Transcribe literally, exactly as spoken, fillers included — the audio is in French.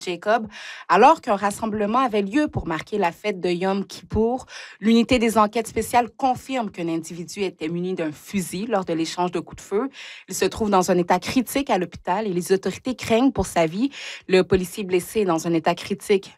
Jacob, alors qu'un rassemblement avait lieu pour marquer la fête de Yom Kippour. L'unité des enquêtes spéciales confirme qu'un individu était muni d'un fusil lors de l'échange de coups de feu. Il se trouve dans un état critique à l'hôpital et les autorités craignent pour sa vie. Le policier blessé dans un état critique